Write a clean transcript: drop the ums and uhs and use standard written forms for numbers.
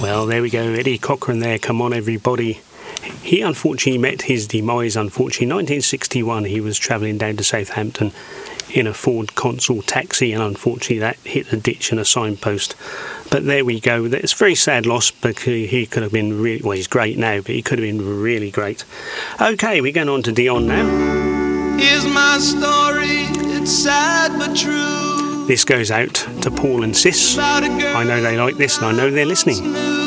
Well, there we go, Eddie Cochran there, Come On Everybody. He unfortunately met his demise, unfortunately. 1961, he was travelling down to Southampton in a Ford Consul taxi, and unfortunately that hit a ditch and a signpost. But there we go. It's a very sad loss, because he could have been really, well, he's great now, but he could have been really great. Okay, we're going on to Dion now. Here's my story, it's sad but true. This goes out to Paul and Sis. I know they like this, and I know they're listening.